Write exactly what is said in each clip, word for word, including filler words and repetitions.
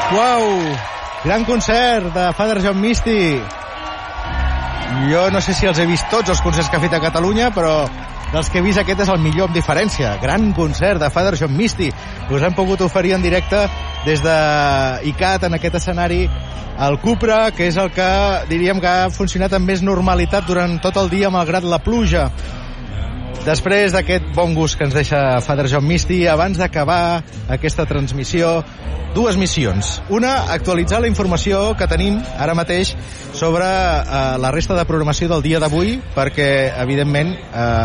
Uau! Gran concert de Father John Misty. Jo no sé si els he vist tots els concerts que ha fet a Catalunya, però dels que he vist aquest és el millor amb diferència. Gran concert de Father John Misty. Us hem pogut oferir en directe des de I C A T en aquest escenari el Cupra, que és el que diríem que ha funcionat amb més normalitat durant tot el dia malgrat la pluja. Després d'aquest bon gust que ens deixa Father John Misty, abans d'acabar aquesta transmissió, dues missions. Una, actualitzar la informació que tenim ara mateix sobre eh, la resta de programació del dia d'avui, perquè, evidentment,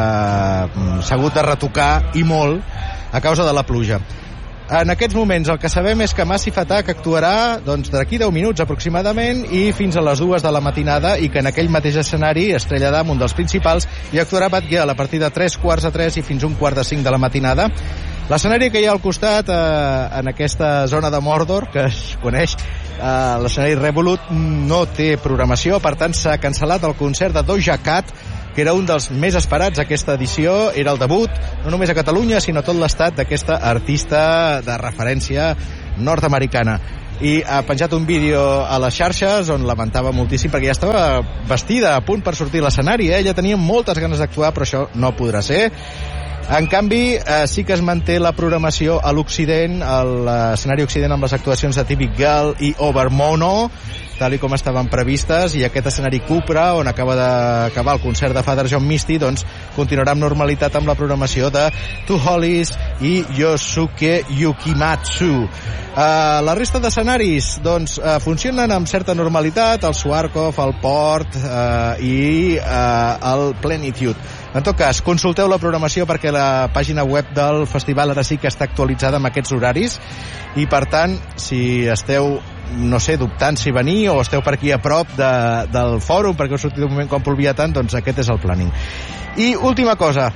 eh, s'ha hagut de retocar i molt a causa de la pluja. En aquests moments el que sabem és que Massive Attack actuarà doncs, d'aquí deu minuts aproximadament i fins a les dues de la matinada, i que en aquell mateix escenari Estrella Damm, un dels principals, i actuarà Bad Gyal a partir de tres quarts de tres i fins un quart de cinc de la matinada. L'escenari que hi ha al costat, eh, en aquesta zona de Mordor, que es coneix, eh, l'escenari Revolut, no té programació, per tant s'ha cancel·lat el concert de Doja Cat, que era un dels més esperats aquesta edició. Era el debut, no només a Catalunya, sinó a tot l'estat, d'aquesta artista de referència nord-americana. I ha penjat un vídeo a les xarxes on lamentava moltíssim perquè ja estava vestida a punt per sortir a l'escenari, eh? Ella tenia moltes ganes d'actuar, però això no podrà ser. En canvi, eh, sí que es manté la programació a l'Occident, a l'escenari Occident, amb les actuacions de Typic Girl i Overmono, tal i com estaven previstes, i aquest escenari Cupra, on acaba d'acabar el concert de Father John Misty, doncs continuarà amb normalitat amb la programació de Two Hollies i Yosuke Yukimatsu. Uh, la resta d'escenaris doncs, uh, funcionen amb certa normalitat, el Swarkov, el Port uh, i uh, el Plenitude. En tot cas, consulteu la programació perquè la pàgina web del festival ara sí que està actualitzada amb aquests horaris, i per tant, si esteu, no sé, dubtant si venir o esteu per aquí a prop de, del fòrum perquè us sortit un moment quan plovia tant, doncs aquest és el planning. I última cosa,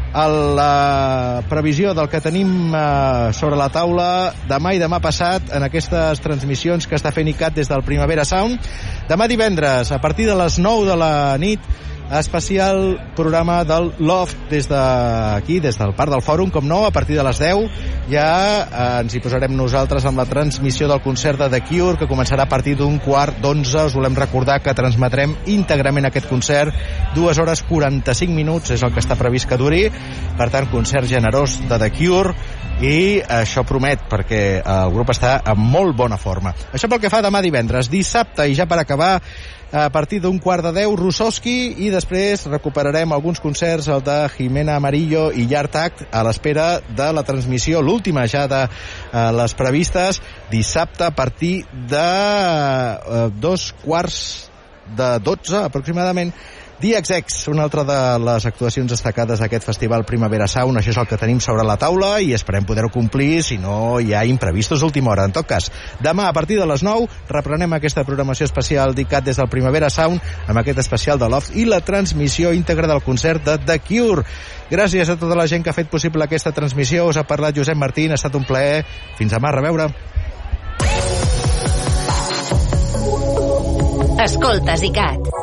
la previsió del que tenim eh, sobre la taula demà i demà passat en aquestes transmissions que està fent I C A T des del Primavera Sound. Demà divendres, a partir de les nou de la nit, especial programa del Loft des d'aquí, des del Parc del Fòrum, com no, a partir de les deu ja eh, ens hi posarem nosaltres amb la transmissió del concert de The Cure, que començarà a partir d'un quart d'onze. Us volem recordar que transmetrem íntegrament aquest concert, dues hores quaranta-cinc minuts és el que està previst que duri, per tant concert generós de The Cure, i això promet perquè el grup està en molt bona forma. Això pel que fa demà divendres. Dissabte, i ja per acabar, a partir d'un quart de deu, Russowski, i després recuperarem alguns concerts, el de Jimena Amarillo i Yard Act, a l'espera de la transmissió, l'última ja de eh, les previstes, dissabte a partir de eh, dos quarts de dotze aproximadament, The X X, una altra de les actuacions destacades d'aquest festival Primavera Sound. Això és el que tenim sobre la taula i esperem poder-ho complir, si no hi ha imprevistos d'última hora. En tot cas, demà a partir de les nou reprenem aquesta programació especial d'I C A T des del Primavera Sound, amb aquest especial de Loft i la transmissió íntegra del concert de The Cure. Gràcies a tota la gent que ha fet possible aquesta transmissió. Us ha parlat Josep Martín, ha estat un plaer. Fins demà, a reveure. Escoltes I C A T.